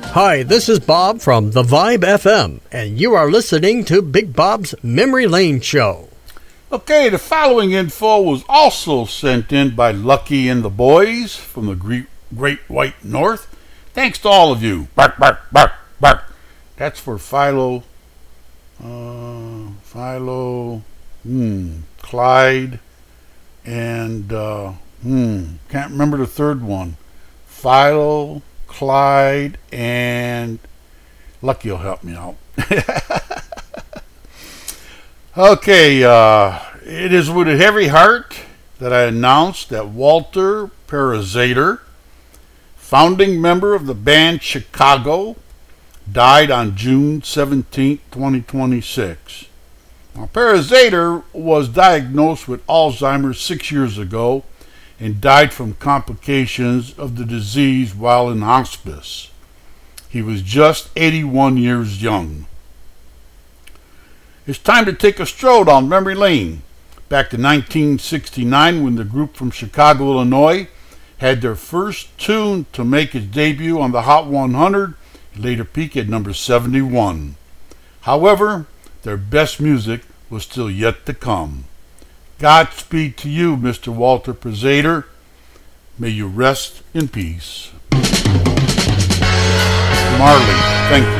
Hi, this is Bob from The Vibe FM, and you are listening to Big Bob's Memory Lane Show. Okay, the following info was also sent in by Lucky and the boys from the Great White North. Thanks to all of you. Bark, bark, bark, bark. That's for Clyde, and can't remember the third one. Philo, Clyde, and Lucky will help me out. Okay, it is with a heavy heart that I announce that Walter Parazater, founding member of the band Chicago, died on June 17, 2026. Now, Parazater was diagnosed with Alzheimer's 6 years ago and died from complications of the disease while in hospice. He was just 81 years young. It's time to take a stroll down memory lane, back to 1969 when the group from Chicago, Illinois had their first tune to make its debut on the Hot 100, and later peak at number 71. However, their best music was still yet to come. Godspeed to you, Mr. Walter Parazater. May you rest in peace. Marley, thank you.